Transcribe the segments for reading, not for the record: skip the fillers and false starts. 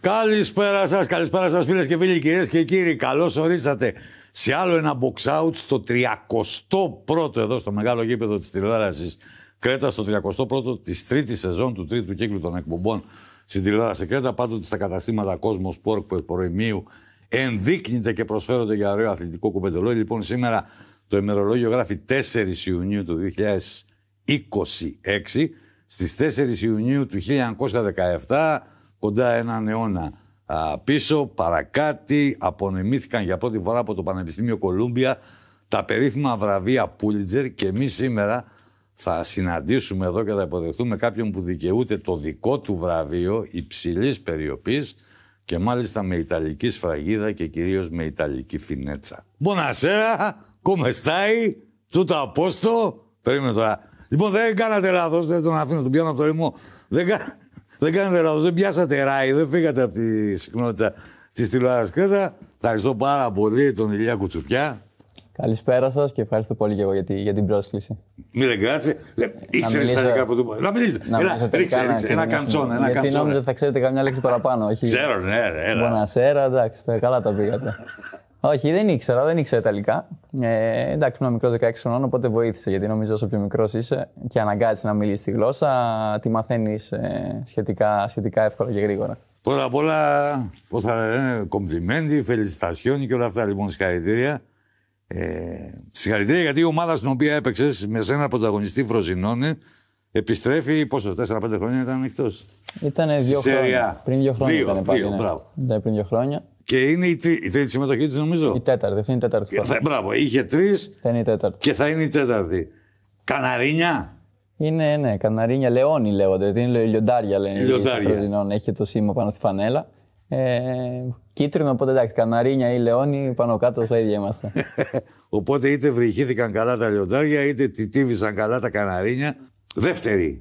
Καλησπέρα σας φίλες και φίλοι, κυρίες και κύριοι. Καλώς ορίσατε σε άλλο ένα box out στο 31ο εδώ στο μεγάλο γήπεδο της τηλεόρασης Κρέτα, στο 31ο της τρίτης σεζόν του τρίτου κύκλου των εκπομπών στην τηλεόραση Κρέτα. Πάντοτε στα καταστήματα Κόσμο Sport που προημίου ενδείκνυται και προσφέρονται για ωραίο αθλητικό κουβεντολόγιο. Λοιπόν, σήμερα το ημερολόγιο γράφει 4 Ιουνίου του 2026. Στις 4 Ιουνίου του 1917, κοντά έναν αιώνα πίσω, παρακάτι, απονεμήθηκαν για πρώτη φορά από το Πανεπιστήμιο Κολούμπια τα περίφημα βραβεία Πούλιτζερ και εμείς σήμερα θα συναντήσουμε εδώ και θα υποδεχτούμε κάποιον που δικαιούται το δικό του βραβείο υψηλής περιοπής και μάλιστα με ιταλική σφραγίδα και κυρίως με ιταλική φινέτσα. Buonasera, come stai? Tutto a posto? Περίμενε τώρα. Λοιπόν, δεν κάνατε λάθος, δεν τον αφήνω, τον πιάνω από το ρημό. Δεν κάνατε λάθος, δεν πιάσατε ράι, δεν φύγατε από τη συχνότητα της τηλεόρασης Κρέτα. Ευχαριστώ πάρα πολύ τον Ηλία Κουτσουπιά. Καλησπέρα σας και ευχαριστώ πολύ και εγώ για την πρόσκληση. Μίλε γκράτσι. Ήξερες τα λίγα από το... Να μιλήσετε. Ρίξε ένα καντσόν. Γιατί νόμιζα ότι θα ξέρετε καμιά λέξη παραπάνω. Ξέρω, ναι. Buonasera, εντάξει, καλά τα πήγατε. Όχι, δεν ήξερα Ιταλικά. Εντάξει, ήμουν μικρός 16 χρονών, οπότε βοήθησε. Γιατί νομίζω όσο πιο μικρός είσαι και αναγκάζεσαι να μιλήσεις τη γλώσσα, τη μαθαίνεις σχετικά εύκολα και γρήγορα. Πρώτα απ' όλα, πώς θα λένε, κομπλιμέντι, φελισιτασιόνι και όλα αυτά. Λοιπόν, συγχαρητήρια. Συγχαρητήρια γιατί η ομάδα στην οποία έπαιξες με ένα πρωταγωνιστή Φροζινόνε επιστρέφει, πόσο, 4-5 χρόνια ήταν εκτός. Ήταν 2 χρόνια. Πριν 2 χρόνια ήταν πάλι. Ναι, πριν 2 χρόνια. Και είναι η τρίτη συμμετοχή της, νομίζω. Η τέταρτη, αυτή είναι η τέταρτη. Μπράβο, είχε 3 θα είναι η τέταρτη. Και θα είναι η τέταρτη. Καναρίνια. Είναι, ναι, καναρίνια, λεόνι λέγονται. Είναι λιοντάρια, λένε. Λιοντάρια. Έχει το σήμα πάνω στη φανέλα. Κίτρινο, οπότε εντάξει, καναρίνια ή λεόνι, πάνω κάτω στα ίδια είμαστε. Οπότε είτε βρυχήθηκαν καλά τα λιοντάρια, είτε τιτίβησαν καλά τα καναρίνια. Δεύτερη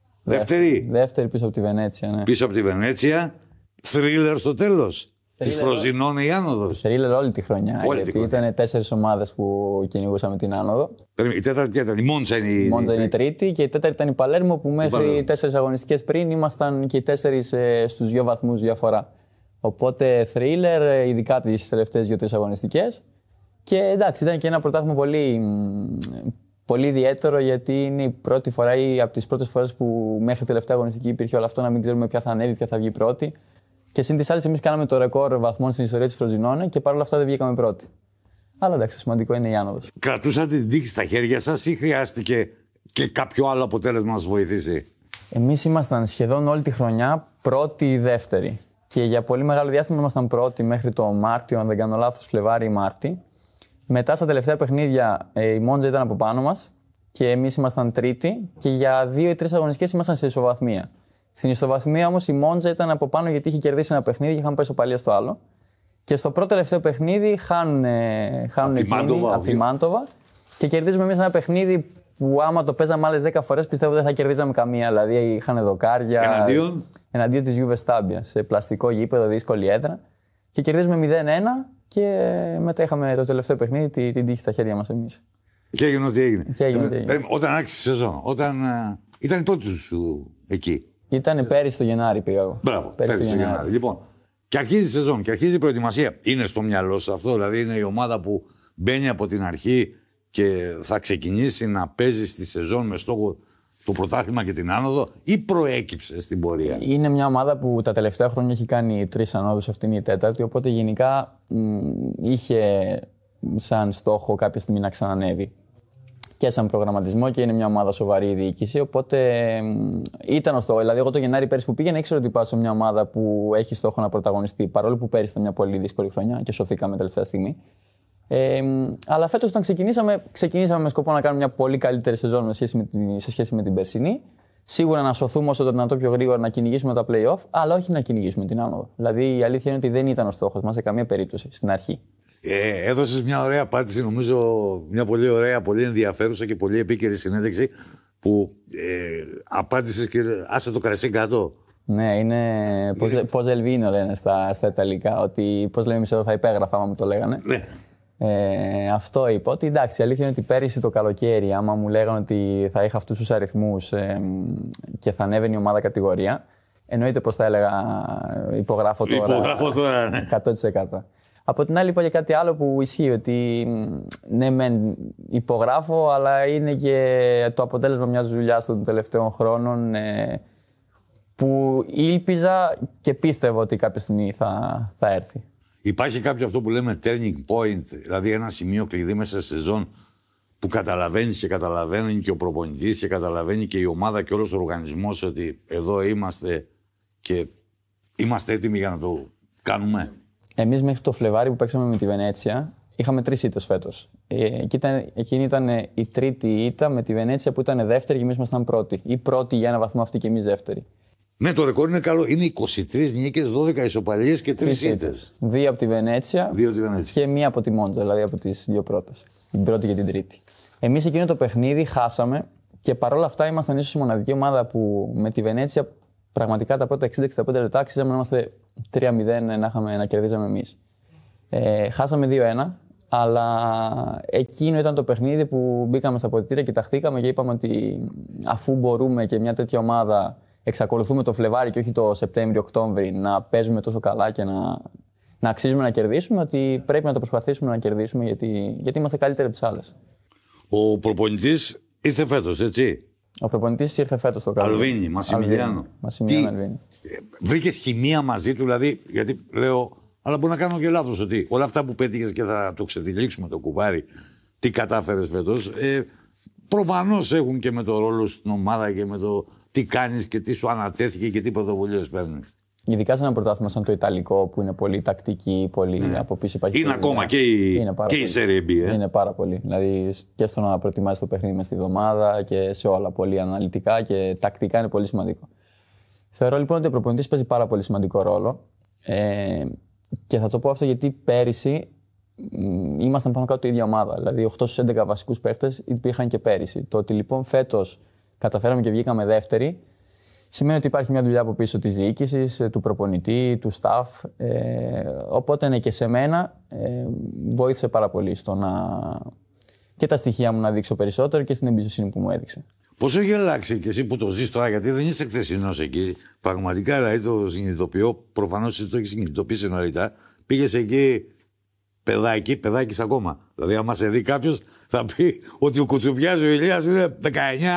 πίσω από τη Βενέτσια, ναι. Πίσω από τη Βενέτσια. Θρίλερ στο τέλος. Της Φροζινόνε η άνοδος. Θρίλερ όλη τη χρονιά. Γιατί ήταν 4 ομάδες που κυνηγούσαμε την άνοδο. Η τέταρτη ποια ήταν? Η Μόντζα είναι η τρίτη και η τέταρτη ήταν η Παλέρμο που μέχρι 4 αγωνιστικές πριν ήμασταν και οι 4 στους 2 βαθμούς διαφορά. Οπότε θρίλερ, ειδικά τις τελευταίες 2-3 αγωνιστικές. Και εντάξει, ήταν και ένα πρωτάθλημα πολύ ιδιαίτερο γιατί είναι η πρώτη φορά ή από τις πρώτες φορές που μέχρι τελευταία αγωνιστική υπήρχε όλο αυτό να μην ξέρουμε ποια θα ανέβει, ποια θα βγει πρώτη. Και συν τις άλλες, εμείς κάναμε το ρεκόρ βαθμών στην ιστορία της Φροζινόνε και παρόλα αυτά δεν βγήκαμε πρώτοι. Αλλά εντάξει, σημαντικό είναι η άνοδος. Κρατούσατε την τύχη στα χέρια σας ή χρειάστηκε και κάποιο άλλο αποτέλεσμα να σας βοηθήσει? Εμείς ήμασταν σχεδόν όλη τη χρονιά πρώτοι ή δεύτεροι. Και για πολύ μεγάλο διάστημα ήμασταν πρώτοι μέχρι το Μάρτιο, αν δεν κάνω λάθος, Φλεβάρι ή Μάρτι. Μετά στα τελευταία παιχνίδια η Μόντζα ήταν από πάνω μας και εμείς ήμασταν τρίτοι και για 2 ή 3 αγωνιστικές ήμασταν σε ισοβαθμία. Στην ισοβαθμία όμως η Μόντζα ήταν από πάνω γιατί είχε κερδίσει ένα παιχνίδι και είχαν πάει ισοπαλία στο άλλο. Και στο πρώτο τελευταίο παιχνίδι χάνουν από τη Μάντοβα και κερδίζουμε εμείς ένα παιχνίδι που άμα το παίζαμε άλλες 10 φορές πιστεύω δεν θα κερδίζαμε καμία. Δηλαδή είχαν δοκάρια. Εναντίον της Juve Stabia σε πλαστικό γήπεδο, δύσκολη έδρα. Και κερδίζουμε 0-1 και μετά είχαμε το τελευταίο παιχνίδι την τύχη στα χέρια μας εμείς. Και έγινε ό,τι έγινε. Όταν άρχισε η σεζόν, ήταν η πρώτη σου εκεί. Ήταν πέρυσι το Γενάρη πήγα εγώ. Μπράβο, πέρυσι το Γενάρη. Λοιπόν, και αρχίζει η σεζόν και αρχίζει η προετοιμασία. Είναι στο μυαλό σου αυτό, δηλαδή είναι η ομάδα που μπαίνει από την αρχή και θα ξεκινήσει να παίζει στη σεζόν με στόχο το πρωτάθλημα και την άνοδο ή προέκυψε στην πορεία? Είναι μια ομάδα που τα τελευταία χρόνια έχει κάνει 3 ανόδους, αυτή είναι η τέταρτη, οπότε γενικά είχε σαν στόχο κάποια στιγμή να ξανανεύει και σαν προγραμματισμό και είναι μια ομάδα σοβαρή η διοίκηση, οπότε ήταν ο στόχος. Δηλαδή εγώ το Γενάρη πέρυσι που πήγαινα ήξερα ότι πάω σε μια ομάδα που έχει στόχο να πρωταγωνιστεί, παρόλο που πέρυσι ήταν μια πολύ δύσκολη χρονιά και σωθήκαμε τελευταία στιγμή. Αλλά φέτος όταν ξεκινήσαμε με σκοπό να κάνουμε μια πολύ καλύτερη σεζόν σε σχέση με την περσινή. Σίγουρα να σωθούμε όσο το δυνατό πιο γρήγορα, να κυνηγήσουμε τα play-off, αλλά όχι να κυνηγήσουμε την άνοδο. Δηλαδή η αλήθεια είναι ότι δεν ήταν ο στόχος μας σε καμία περίπτωση στην αρχή. Έδωσες μια ωραία απάντηση, νομίζω μια πολύ ωραία, πολύ ενδιαφέρουσα και πολύ επίκαιρη συνέντευξη που απάντησες και άσε το κρασί κάτω. Ναι, είναι πώς ελβίνο λένε στα Ιταλικά, ότι πώς λέμε εμείς εδώ θα υπέγραφα άμα μου το λέγανε. Ναι. Αυτό είπα, ότι εντάξει, η αλήθεια είναι ότι πέρυσι το καλοκαίρι, άμα μου λέγανε ότι θα είχα αυτούς τους αριθμούς και θα ανέβαινε η ομάδα κατηγορία, εννοείται πως θα έλεγα υπογράφω τώρα. Υπογράφω τώρα, ναι. 100%. Από την άλλη είπα και κάτι άλλο που ισχύει, ότι ναι μεν υπογράφω, αλλά είναι και το αποτέλεσμα μιας δουλειάς των τελευταίων χρόνων που ήλπιζα και πίστευα ότι κάποια στιγμή θα έρθει. Υπάρχει κάποιο αυτό που λέμε turning point, δηλαδή ένα σημείο κλειδί μέσα στη σεζόν που καταλαβαίνεις και καταλαβαίνει και ο προπονητής και καταλαβαίνει και η ομάδα και όλος ο οργανισμός ότι εδώ είμαστε και είμαστε έτοιμοι για να το κάνουμε. Εμείς μέχρι το Φλεβάρι που παίξαμε με τη Βενέτσια είχαμε 3 ήττες φέτος. Εκείνη ήταν η τρίτη ήττα με τη Βενέτσια που ήταν δεύτερη και εμείς ήμασταν πρώτοι. Ή πρώτοι για ένα βαθμό αυτή και εμείς δεύτεροι. Ναι, το ρεκόρ είναι καλό. Είναι 23 νίκες, 12 ισοπαλίες και 3 ήττες. 2 από τη Βενέτσια και 1 από τη Μόντζα, δηλαδή από τις 2 πρώτες. Την πρώτη και την τρίτη. Εμείς εκείνο το παιχνίδι χάσαμε και παρόλα αυτά ήμασταν ίσως η μοναδική ομάδα που με τη Βενέτσια πραγματικά τα πρώτα 60-65 λεπτά άξιζαμε να είμαστε 3-0 να κερδίζαμε εμείς. Χάσαμε 2-1, αλλά εκείνο ήταν το παιχνίδι που μπήκαμε στα αποδυτήρια και ταχθήκαμε και είπαμε ότι αφού μπορούμε και μια τέτοια ομάδα εξακολουθούμε το Φλεβάρι και όχι το Σεπτέμβριο-Οκτώβρη να παίζουμε τόσο καλά και να αξίζουμε να κερδίσουμε, ότι πρέπει να το προσπαθήσουμε να κερδίσουμε γιατί είμαστε καλύτεροι από τις άλλες. Ο προπονητής ήρθε φέτος, έτσι. Ο προπονητής ήρθε φέτος το καλό. Αλβίνη, Μασιμιλιάνο. Αλβίνη. Βρήκες χημεία μαζί του, δηλαδή, γιατί λέω, αλλά μπορεί να κάνω και λάθος, ότι όλα αυτά που πέτυχες και θα το ξετυλίξουμε το κουβάρι, τι κατάφερες φέτος, προφανώς έχουν και με το ρόλο στην ομάδα και με το τι κάνεις και τι σου ανατέθηκε και τι πρωτοβουλίες παίρνεις. Ειδικά σε ένα πρωτάθλημα σαν το Ιταλικό που είναι πολύ τακτική, πολύ από πίσω υπάρχει. Είναι ακόμα και η Serie B. Είναι πάρα πολύ. Δηλαδή και στο να προετοιμάσει το παιχνίδι μες στη εβδομάδα και σε όλα πολύ αναλυτικά και τακτικά είναι πολύ σημαντικό. Θεωρώ λοιπόν ότι ο προπονητής παίζει πάρα πολύ σημαντικό ρόλο. Και θα το πω αυτό γιατί πέρυσι ήμασταν πάνω κάτω η ίδια ομάδα. Δηλαδή 8 στους 11 βασικούς παίχτες υπήρχαν και πέρυσι. Το ότι λοιπόν φέτος καταφέραμε και βγήκαμε δεύτεροι, σημαίνει ότι υπάρχει μια δουλειά από πίσω της διοίκησης, του προπονητή, του staff. Οπότε ναι, και σε μένα βοήθησε πάρα πολύ στο να και τα στοιχεία μου να δείξω περισσότερο και στην εμπιστοσύνη που μου έδειξε. Πώς έχει αλλάξει και εσύ που το ζεις τώρα, γιατί δεν είσαι χθεσινός εκεί. Πραγματικά δηλαδή το συνειδητοποιώ, προφανώς εσύ το έχεις συνειδητοποιήσει νωρίτερα. Πήγες εκεί παιδάκης ακόμα. Δηλαδή, άμα σε δει κάποιος, θα πει ότι ο Κουτσουπιάς ο Ηλίας είναι 19,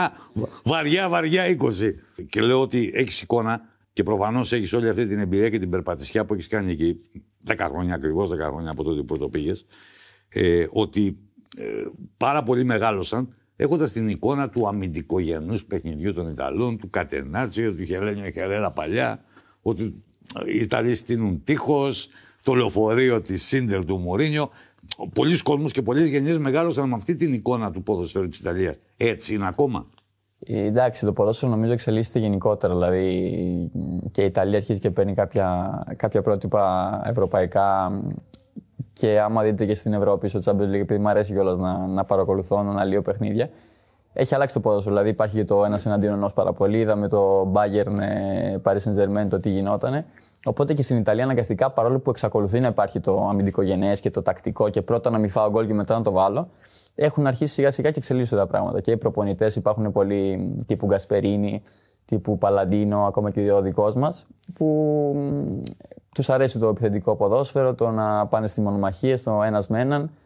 βαριά 20. Και λέω ότι έχεις εικόνα και προφανώς έχεις όλη αυτή την εμπειρία και την περπατησιά που έχεις κάνει εκεί 10 χρόνια ακριβώς, 10 χρόνια από τότε που το πήγες, ότι πάρα πολύ μεγάλωσαν έχοντας την εικόνα του αμυντικογενούς παιχνιδιού των Ιταλών, του Κατενάτσιο, του Χελένιο Χερέρα παλιά, ότι οι Ιταλοί στείνουν τείχος, το λεωφορείο της Σίντερ του Μουρίνιο. Πολλοί κόσμος και πολλές γενιές μεγάλωσαν με αυτή την εικόνα του ποδοσφαίρου της Ιταλίας. Έτσι είναι ακόμα. Εντάξει, το ποδόσφαιρο νομίζω εξελίσσεται γενικότερα. Δηλαδή και η Ιταλία αρχίζει και παίρνει κάποια πρότυπα ευρωπαϊκά. Και άμα δείτε και στην Ευρώπη, στο Champions League, επειδή μου αρέσει κιόλας να παρακολουθώ, να αναλύω παιχνίδια, έχει αλλάξει το ποδόσφαιρο. Δηλαδή υπάρχει και το ένας εναντίον ενός πάρα πολύ. Είδαμε το Bayern Paris Saint-Germain το τι γινότανε. Οπότε και στην Ιταλία αναγκαστικά, παρόλο που εξακολουθεί να υπάρχει το αμυντικογενές και το τακτικό και πρώτα να μην φάω γκολ και μετά να το βάλω, έχουν αρχίσει σιγά σιγά και εξελίσσονται τα πράγματα. Και οι προπονητές υπάρχουν πολλοί τύπου Γκασπερίνη, τύπου Παλαντίνο, ακόμα και ο δικός μας, που τους αρέσει το επιθετικό ποδόσφαιρο, το να πάνε στις μονομαχίες, το ένας με έναν.